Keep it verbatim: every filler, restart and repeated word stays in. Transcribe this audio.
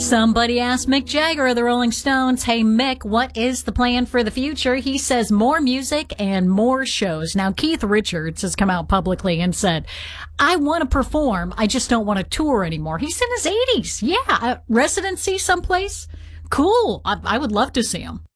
Somebody asked Mick Jagger of the Rolling Stones, hey, Mick, what is the plan for the future? He says more music and more shows. Now, Keith Richards has come out publicly and said, I want to perform. I just don't want to tour anymore. He's in his eighties. Yeah. Uh, residency someplace? Cool. I, I would love to see him.